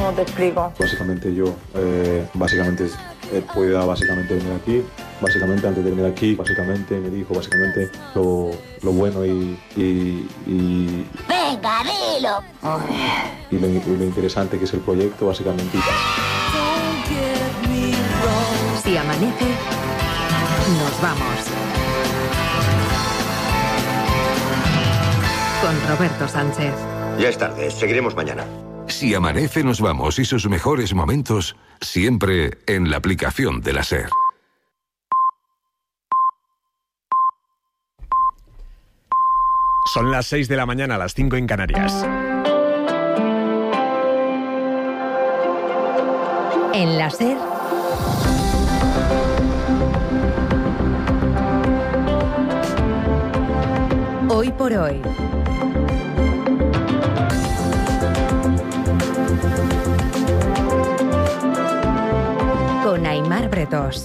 ¿cómo te explico? Básicamente yo, pueda venir aquí. Básicamente antes de venir aquí, me dijo lo bueno y ¡Venga, dilo! y lo interesante que es el proyecto, básicamente. Si amanece, nos vamos. Con Roberto Sánchez. Ya es tarde, seguiremos mañana. Si amanece, nos vamos y sus mejores momentos siempre en la aplicación de la SER. Son las 6 de la mañana, las 5 en Canarias. En la SER. Hoy por hoy. Con Aimar Bretos.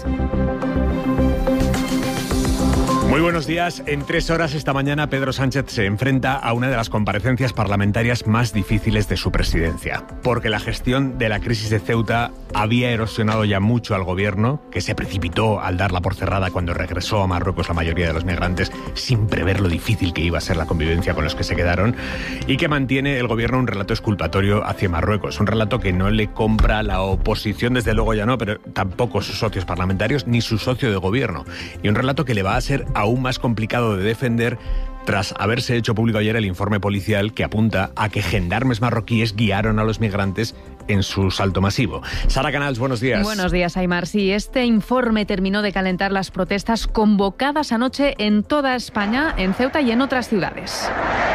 Muy buenos días. En 3 horas esta mañana Pedro Sánchez se enfrenta a una de las comparecencias parlamentarias más difíciles de su presidencia, porque la gestión de la crisis de Ceuta había erosionado ya mucho al gobierno, que se precipitó al darla por cerrada cuando regresó a Marruecos la mayoría de los migrantes, sin prever lo difícil que iba a ser la convivencia con los que se quedaron, y que mantiene el gobierno un relato exculpatorio hacia Marruecos, un relato que no le compra la oposición, desde luego ya no, pero tampoco sus socios parlamentarios ni su socio de gobierno, y un relato que le va a ser aún más complicado de defender tras haberse hecho público ayer el informe policial que apunta a que gendarmes marroquíes guiaron a los migrantes en su salto masivo. Sara Canals, buenos días. Buenos días, Aimar. Sí, este informe terminó de calentar las protestas convocadas anoche en toda España, en Ceuta y en otras ciudades.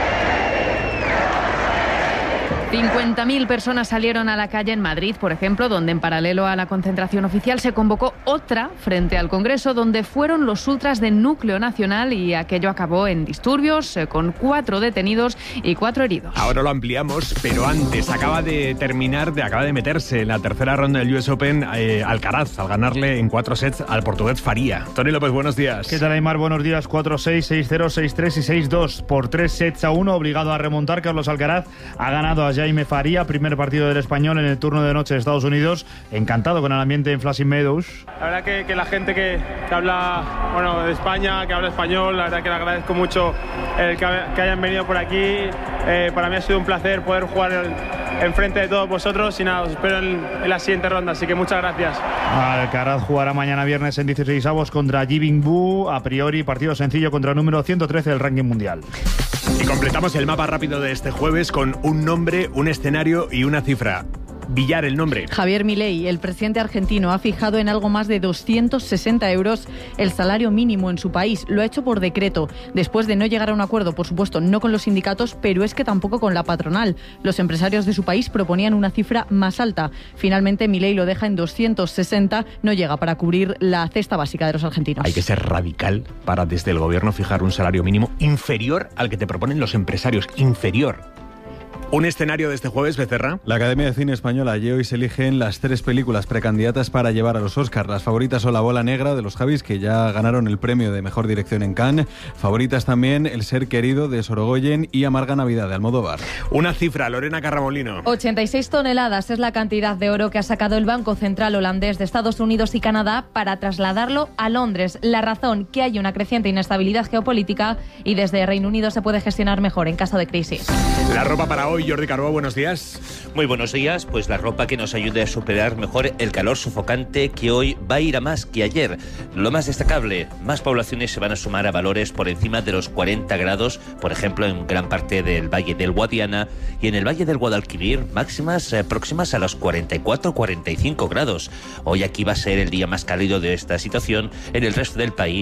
50.000 personas salieron a la calle en Madrid, por ejemplo, donde en paralelo a la concentración oficial se convocó otra frente al Congreso, donde fueron los ultras del Núcleo Nacional y aquello acabó en disturbios con 4 detenidos y 4 heridos. Ahora lo ampliamos, pero antes acaba de meterse en la tercera ronda del US Open Alcaraz, al ganarle en 4 sets al portugués Faría. Toni López, buenos días. ¿Qué tal, Aimar? Buenos días. 4-6, 6-0, 6-3 y 6-2 por 3 sets a 1, obligado a remontar. Carlos Alcaraz ha ganado a Jaime Faría, primer partido del español en el turno de noche de Estados Unidos. Encantado con el ambiente en Flushing Meadows. La verdad que la gente que habla de España, que habla español, la verdad que le agradezco mucho el que hayan venido por aquí. Para mí ha sido un placer poder jugar enfrente de todos vosotros y nada, os espero en la siguiente ronda, así que muchas gracias. Alcaraz jugará mañana viernes en 16avos contra Ji Bingbu, a priori partido sencillo contra el número 113 del ranking mundial. Y completamos el mapa rápido de este jueves con un nombre, un escenario y una cifra. Villar, el nombre. Javier Milei, el presidente argentino, ha fijado en algo más de 260 euros el salario mínimo en su país. Lo ha hecho por decreto, después de no llegar a un acuerdo, por supuesto, no con los sindicatos, pero es que tampoco con la patronal. Los empresarios de su país proponían una cifra más alta. Finalmente, Milei lo deja en 260, no llega para cubrir la cesta básica de los argentinos. Hay que ser radical para desde el gobierno fijar un salario mínimo inferior al que te proponen los empresarios. Inferior. Un escenario de este jueves, Becerra. La Academia de Cine Española y hoy se eligen las 3 películas precandidatas para llevar a los Oscars. Las favoritas son La Bola Negra de los Javis, que ya ganaron el premio de Mejor Dirección en Cannes. Favoritas también El Ser Querido de Sorogoyen y Amarga Navidad de Almodóvar. Una cifra, Lorena Carramolino. 86 toneladas es la cantidad de oro que ha sacado el Banco Central holandés de Estados Unidos y Canadá para trasladarlo a Londres. La razón, que hay una creciente inestabilidad geopolítica y desde Reino Unido se puede gestionar mejor en caso de crisis. La ropa para hoy, Jordi Carbó, buenos días. Muy buenos días, pues la ropa que nos ayude a superar mejor el calor sofocante que hoy va a ir a más que ayer. Lo más destacable, más poblaciones se van a sumar a valores por encima de los 40 grados, por ejemplo en gran parte del Valle del Guadiana y en el Valle del Guadalquivir, máximas próximas a los 44-45 grados. Hoy aquí va a ser el día más cálido de esta situación. En el resto del país